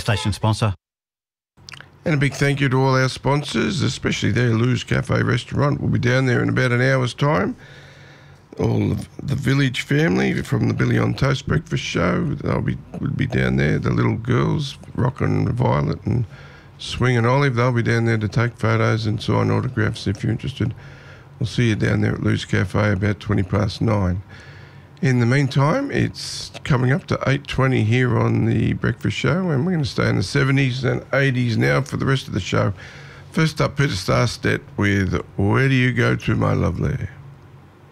station sponsor. And a big thank you to all our sponsors, especially their Lou's Cafe restaurant. We'll be down there in about an hour's time. All of the Village family from the Billy on Toast breakfast show, we'll be down there. The little girls, Rockin' Violet and Swingin' Olive, they'll be down there to take photos and sign autographs if you're interested. We'll see you down there at Lou's Cafe about 9:20. In the meantime, it's coming up to 8:20 here on the breakfast show, and we're going to stay in the 70s and 80s now for the rest of the show. First up, Peter Starstedt with Where Do You Go To, My Lovely?